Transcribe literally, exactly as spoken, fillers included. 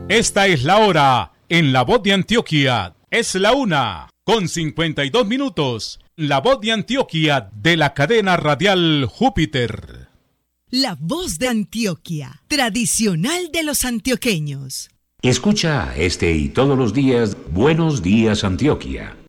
Esta es la hora en La Voz de Antioquia. Es la una con cincuenta y dos minutos. La Voz de Antioquia de la cadena radial Júpiter. La Voz de Antioquia, tradicional de los antioqueños. Escucha este y todos los días Buenos Días Antioquia.